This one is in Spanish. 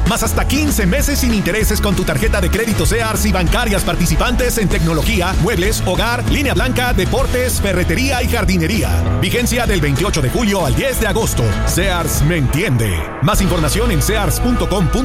más hasta 15 meses sin intereses con tu tarjeta de crédito Sears y bancarias participantes en tecnología, muebles, hogar, línea blanca, deportes, ferretería y jardinería. Vigencia del 28 de julio al 10 de agosto. Sears me entiende. Más información en sears.com.